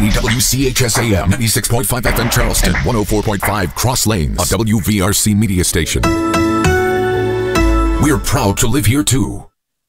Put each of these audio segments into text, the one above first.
WCHS-AM, 96.5 FM Charleston, 104.5 Cross Lanes, a WVRC media station. We're proud to live here, too.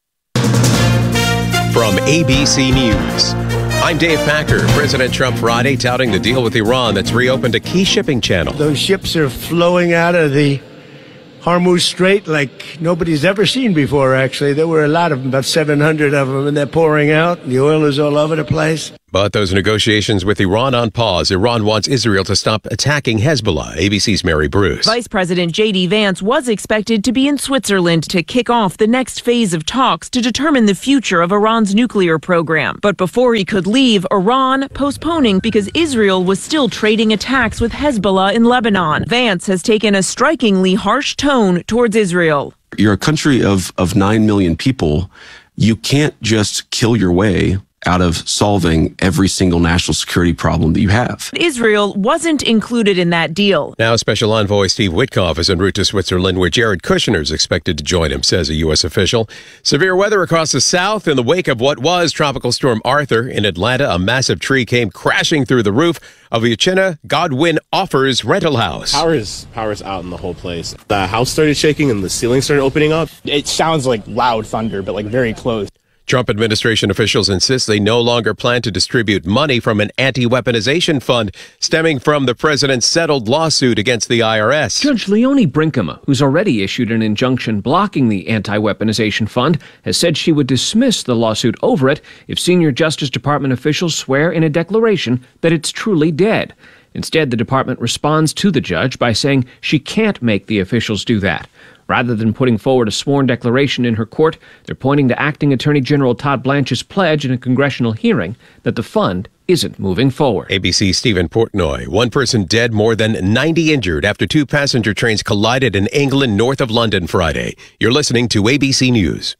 From ABC News, I'm Dave Packer. President Trump Friday touting the deal with Iran that's reopened a key shipping channel. Those ships are flowing out of the Hormuz Strait like nobody's ever seen before, actually. There were a lot of them, about 700 of them, and they're pouring out. The oil is all over the place. But those negotiations with Iran on pause. Iran wants Israel to stop attacking Hezbollah. ABC's Mary Bruce. Vice President J.D. Vance was expected to be in Switzerland to kick off the next phase of talks to determine the future of Iran's nuclear program. But before he could leave, Iran postponing because Israel was still trading attacks with Hezbollah in Lebanon. Vance has taken a strikingly harsh tone towards Israel. You're a country of 9 million people. You can't just kill your way out of solving every single national security problem that you have. Israel wasn't included in that deal. Now Special Envoy Steve Witkoff is en route to Switzerland, where Jared Kushner is expected to join him, says a U.S. official. Severe weather across the south in the wake of what was Tropical Storm Arthur. In Atlanta, a massive tree came crashing through the roof of the Uchenna Godwin Offers rental house. Power's out in the whole place. The house started shaking and the ceiling started opening up. It sounds like loud thunder, but like very close. Trump administration officials insist they no longer plan to distribute money from an anti-weaponization fund stemming from the president's settled lawsuit against the IRS. Judge Leonie Brinkema, who's already issued an injunction blocking the anti-weaponization fund, has said she would dismiss the lawsuit over it if senior Justice Department officials swear in a declaration that it's truly dead. Instead, the department responds to the judge by saying she can't make the officials do that. Rather than putting forward a sworn declaration in her court, they're pointing to Acting Attorney General Todd Blanche's pledge in a congressional hearing that the fund isn't moving forward. ABC's Stephen Portnoy. One person dead, more than 90 injured after two passenger trains collided in England north of London Friday. You're listening to ABC News.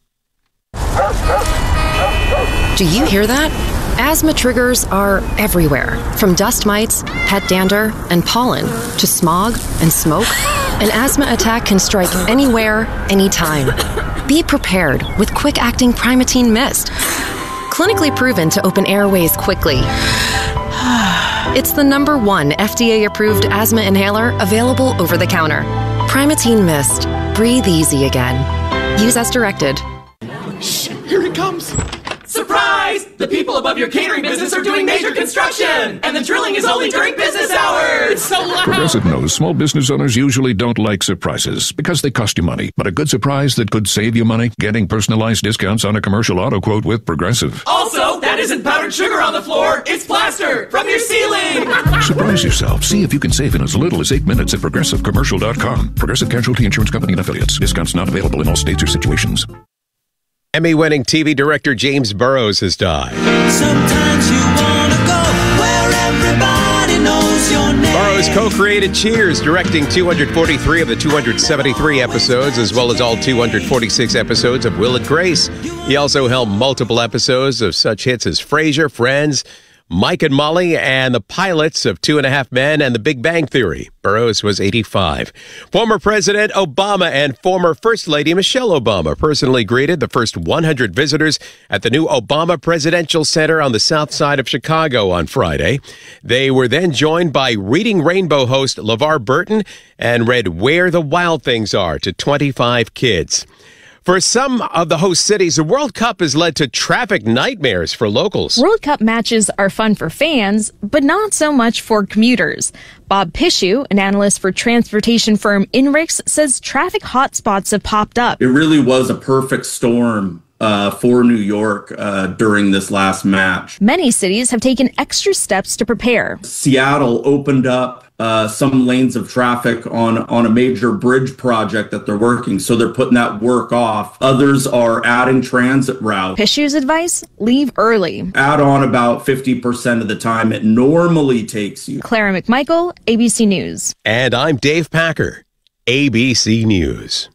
Do you hear that? Asthma triggers are everywhere, from dust mites, pet dander, and pollen, to smog and smoke. An asthma attack can strike anywhere, anytime. Be prepared with quick-acting Primatene Mist. Clinically proven to open airways quickly. It's the #1 FDA-approved asthma inhaler available over the counter. Primatene Mist. Breathe easy again. Use as directed. Shh, here it comes. Surprise! The people above your catering business are doing major construction! And the drilling is only during business hours! It's so loud! Progressive knows small business owners usually don't like surprises because they cost you money. But a good surprise that could save you money? Getting personalized discounts on a commercial auto quote with Progressive. Also, that isn't powdered sugar on the floor, it's plaster from your ceiling! Surprise yourself. See if you can save in as little as 8 minutes at ProgressiveCommercial.com. Progressive Casualty Insurance Company and Affiliates. Discounts not available in all states or situations. Emmy-winning TV director James Burrows has died. Sometimes you wanna go where everybody knows your name. Burrows co-created Cheers, directing 243 of the 273 episodes, as well as all 246 episodes of Will and Grace. He also helmed multiple episodes of such hits as Frasier, Friends, Mike and Molly, and the pilots of 2.5 Men and The Big Bang Theory. Burrows was 85. Former President Obama and former First Lady Michelle Obama personally greeted the first 100 visitors at the new Obama Presidential Center on the south side of Chicago on Friday. They were then joined by Reading Rainbow host LeVar Burton and read Where the Wild Things Are to 25 kids. For some of the host cities, the World Cup has led to traffic nightmares for locals. World Cup matches are fun for fans, but not so much for commuters. Bob Pishu, an analyst for transportation firm Inrix, says traffic hotspots have popped up. It really was a perfect storm for New York during this last match. Many cities have taken extra steps to prepare. Seattle opened up some lanes of traffic on a major bridge project that they're working, so they're putting that work off. Others are adding transit routes. Pishu's advice, leave early. Add on about 50% of the time it normally takes you. Clara McMichael, ABC News. And I'm Dave Packer, ABC News.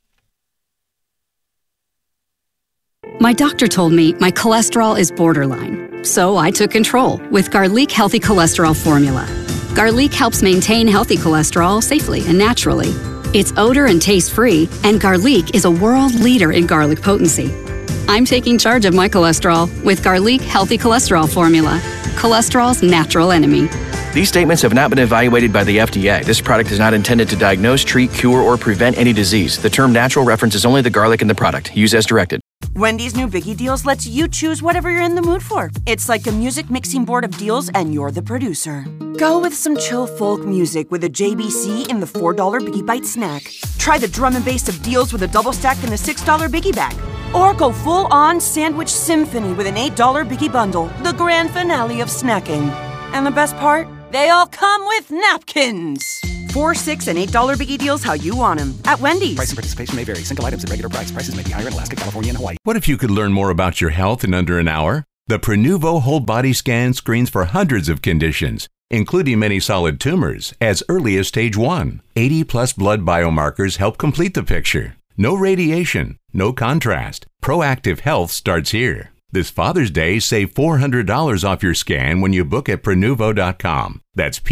My doctor told me my cholesterol is borderline, so I took control with Garlic Healthy Cholesterol Formula. Garlic helps maintain healthy cholesterol safely and naturally. It's odor and taste-free, and Garlic is a world leader in garlic potency. I'm taking charge of my cholesterol with Garlic Healthy Cholesterol Formula, cholesterol's natural enemy. These statements have not been evaluated by the FDA. This product is not intended to diagnose, treat, cure, or prevent any disease. The term natural references only the garlic in the product. Use as directed. Wendy's new Biggie Deals lets you choose whatever you're in the mood for. It's like a music mixing board of deals, and you're the producer. Go with some chill folk music with a JBC in the $4 Biggie Bite snack. Try the drum and bass of deals with a double stack in the $6 Biggie Bag. Or go full-on sandwich symphony with an $8 Biggie Bundle, the grand finale of snacking. And the best part? They all come with napkins. $4, $6, and $8 Biggie Deals how you want them at Wendy's. Price and participation may vary. Single items at regular price. Prices may be higher in Alaska, California, and Hawaii. What if you could learn more about your health in under an hour? The Prenuvo whole body scan screens for hundreds of conditions, including many solid tumors, as early as stage 1. 80-plus blood biomarkers help complete the picture. No radiation, no contrast. Proactive health starts here. This Father's Day, save $400 off your scan when you book at Prenuvo.com. That's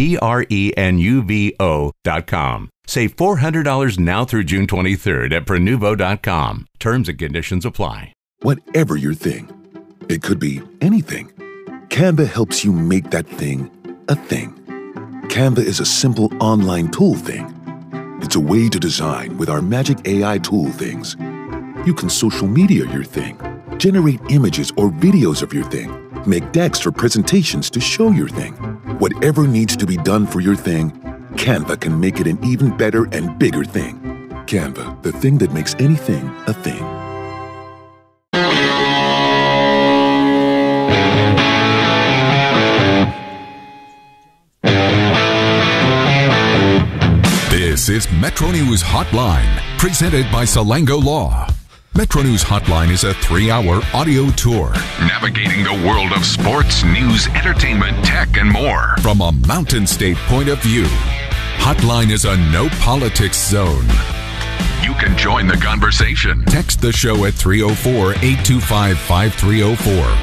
Prenuvo.com. Save $400 now through June 23rd at Prenuvo.com. Terms and conditions apply. Whatever your thing, it could be anything. Canva helps you make that thing a thing. Canva is a simple online tool thing. It's a way to design with our magic AI tool things. You can social media your thing, generate images or videos of your thing, make decks or presentations to show your thing. Whatever needs to be done for your thing, Canva can make it an even better and bigger thing. Canva, the thing that makes anything a thing. This is Metro News Hotline, presented by Salango Law. Metro News Hotline is a 3-hour audio tour navigating the world of sports, news, entertainment, tech, and more from a Mountain State point of view. Hotline is a no politics zone. You can join the conversation. Text the show at 304-825-5304.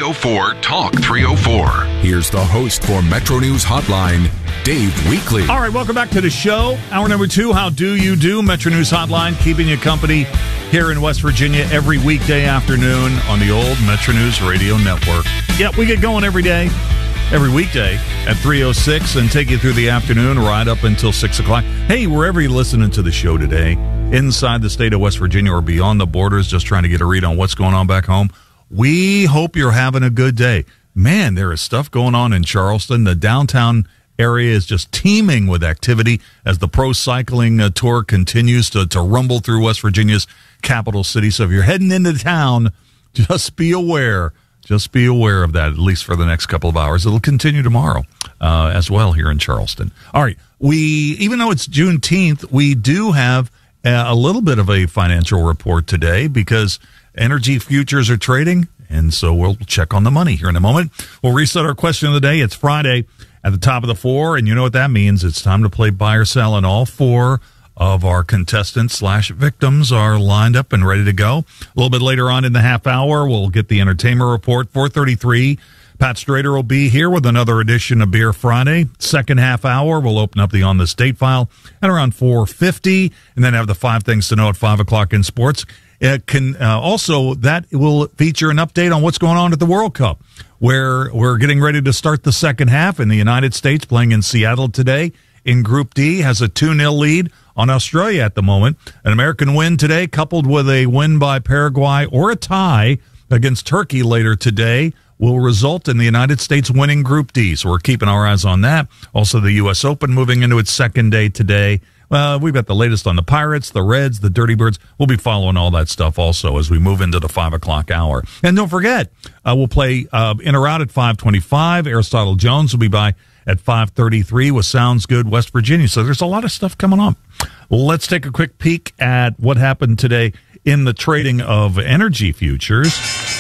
304-TALK-304. Here's the host for Metro News Hotline, Dave Weekley. All right, welcome back to the show. Hour number 2, How Do You Do? Metro News Hotline, keeping you company here in West Virginia every weekday afternoon on the old Metro News Radio Network. Yep, we get going every day, every weekday at 3:06 and take you through the afternoon right up until 6 o'clock. Hey, wherever you're listening to the show today, inside the state of West Virginia or beyond the borders, just trying to get a read on what's going on back home, we hope you're having a good day. Man, there is stuff going on in Charleston. The downtown area is just teeming with activity as the pro cycling tour continues to rumble through West Virginia's capital city. So if you're heading into town, just be aware. Just be aware of that, at least for the next couple of hours. It'll continue tomorrow as well here in Charleston. All right. Even though it's Juneteenth, we do have a little bit of a financial report today because energy futures are trading, and so we'll check on the money here in a moment. We'll reset our question of the day. It's Friday at the top of the 4, and you know what that means. It's time to play buy or sell, and all 4 of our contestants/victims are lined up and ready to go. A little bit later on in the half hour, we'll get the entertainment report. 4:33, Pat Strader will be here with another edition of Beer Friday. Second half hour, we'll open up the On the State file at around 4:50, and then have the 5 things to know at 5 o'clock in sports. It can also, that will feature an update on what's going on at the World Cup, where we're getting ready to start the second half in the United States, playing in Seattle today. In Group D, has a 2-0 lead on Australia at the moment. An American win today, coupled with a win by Paraguay or a tie against Turkey later today, will result in the United States winning Group D. So we're keeping our eyes on that. Also, the U.S. Open moving into its second day today. We've got the latest on the Pirates, the Reds, the Dirty Birds. We'll be following all that stuff also as we move into the 5 o'clock hour. And don't forget, we'll play in or out at 5:25. Aristotle Jones will be by at 5:33 with Sounds Good West Virginia. So there's a lot of stuff coming on. Let's take a quick peek at what happened today in the trading of energy futures.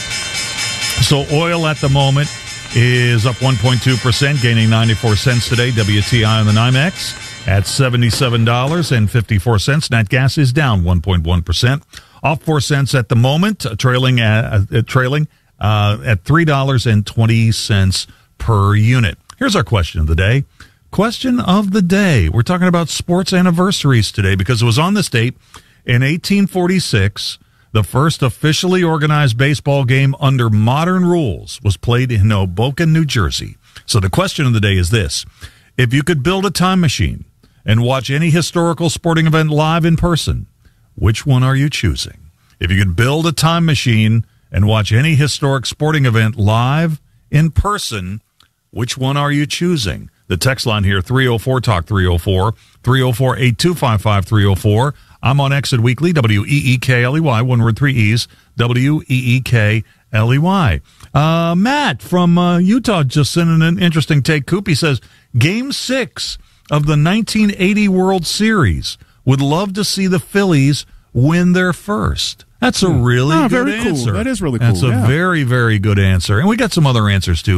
So oil at the moment is up 1.2%, gaining 94 cents today. WTI on the NYMEX at $77.54. Nat gas is down 1.1%, off 4 cents at the moment, trailing at $3.20 per unit. Here's our question of the day. Question of the day. We're talking about sports anniversaries today because it was on this date in 1846 The first officially organized baseball game under modern rules was played in Hoboken, New Jersey. So the question of the day is this. If you could build a time machine and watch any historical sporting event live in person, which one are you choosing? If you could build a time machine and watch any historic sporting event live in person, which one are you choosing? The text line here, 304-TALK 304, 304-8255-304. I'm on Exit Weekly, WEEKLEY, one word, 3 E's, WEEKLEY. Matt from Utah just sent in an interesting take. Coopy says, Game 6 of the 1980 World Series. Would love to see the Phillies win their first. That's a really good very answer. Cool. That is really cool. That's a very, very good answer. And we got some other answers, too.